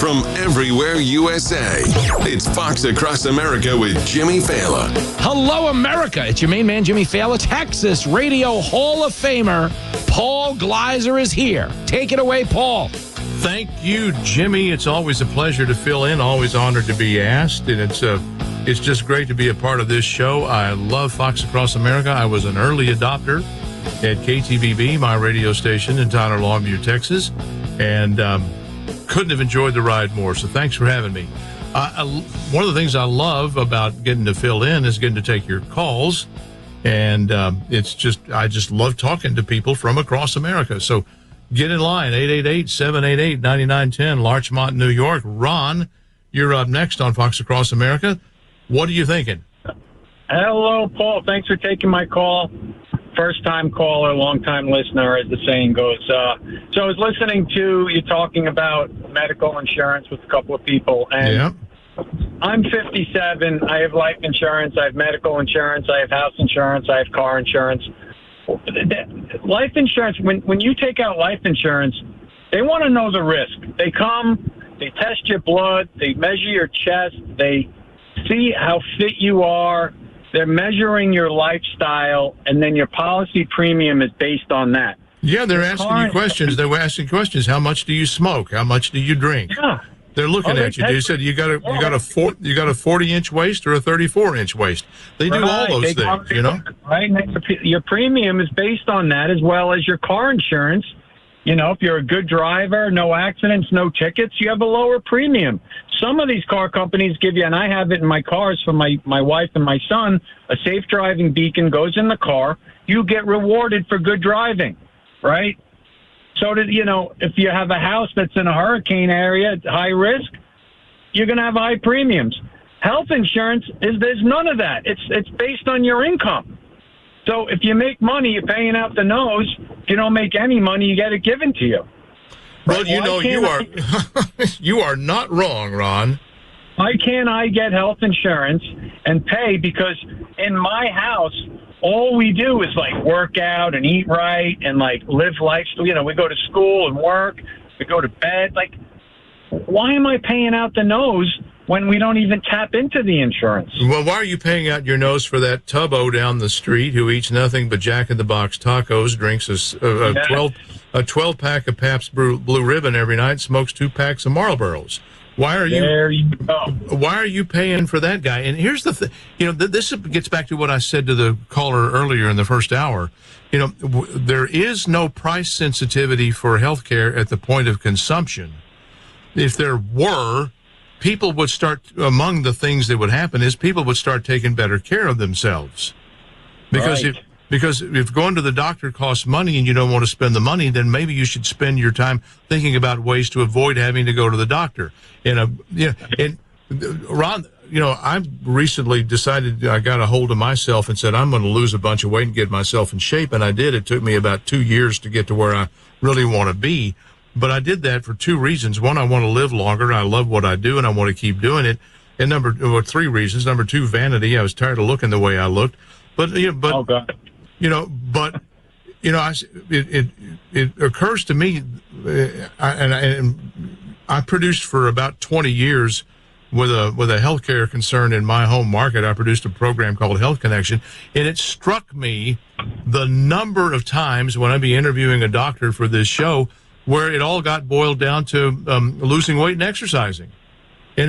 from everywhere USA. It's Fox Across America with Jimmy Fallon. Hello, America. It's your main man, Jimmy Fallon. Texas Radio Hall of Famer Paul Gleiser is here. Take it away, Paul. Thank you, Jimmy. It's always a pleasure to fill in. Always honored to be asked, and it's just great to be a part of this show. I love Fox Across America. I was an early adopter at KTVB, my radio station in Tyler, Longview, Texas, and couldn't have enjoyed the ride more. So thanks for having me. One of the things I love about getting to fill in is getting to take your calls, and I just love talking to people from across America. So get in line, 888-788-9910, Larchmont, New York. Ron, you're up next on Fox Across America. What are you thinking? Hello, Paul. Thanks for taking my call. First-time caller, long-time listener, as the saying goes. So I was listening to you talking about medical insurance with a couple of people, and Yeah. I'm 57. I have life insurance. I have medical insurance. I have house insurance. I have car insurance. Life insurance, when you take out life insurance, they want to know the risk. They come, they test your blood, they measure your chest, they see how fit you are, they're measuring your lifestyle, and then your policy premium is based on that. Yeah, they're asking you questions. They were asking questions. How much do you smoke? How much do you drink? Yeah. They're looking at you. They said you got a 40-inch waist or a 34-inch waist. They do all those things, you know. Right. Your premium is based on that, as well as your car insurance. You know, if you're a good driver, no accidents, no tickets, you have a lower premium. Some of these car companies give you, and I have it in my cars for my wife and my son, a safe driving beacon goes in the car. You get rewarded for good driving, right? So that, you know, if you have a house that's in a hurricane area, high risk, you're going to have high premiums. Health insurance there's none of that. It's based on your income. So if you make money, you're paying out the nose. If you don't make any money, you get it given to you. Well, you know, you are not wrong, Ron. Why can't I get health insurance and pay? Because in my house, all we do is like work out and eat right and like live life. You know, we go to school and work, we go to bed. Like, why am I paying out the nose when we don't even tap into the insurance? Well, why are you paying out your nose for that tubbo down the street who eats nothing but Jack in the Box tacos, drinks a 12-pack of Pabst Blue Ribbon every night, smokes 2 packs of Marlboros? There you go. Why are you paying for that guy? And here's the thing. You know, this gets back to what I said to the caller earlier in the first hour. You know, there is no price sensitivity for healthcare at the point of consumption. If there were, people would start, among the things that would happen is people would start taking better care of themselves. Because if going to the doctor costs money and you don't want to spend the money, then maybe you should spend your time thinking about ways to avoid having to go to the doctor. And Ron, you know, I recently decided, I got a hold of myself and said, I'm going to lose a bunch of weight and get myself in shape. And I did. It took me about 2 years to get to where I really want to be. But I did that for 2 reasons. One, I want to live longer. I love what I do and I want to keep doing it. And 3 reasons. Number 2, vanity. I was tired of looking the way I looked. But oh God. It occurs to me, I produced for about 20 years with a healthcare concern in my home market. I produced a program called Health Connection, and it struck me the number of times when I'd be interviewing a doctor for this show where it all got boiled down to losing weight and exercising.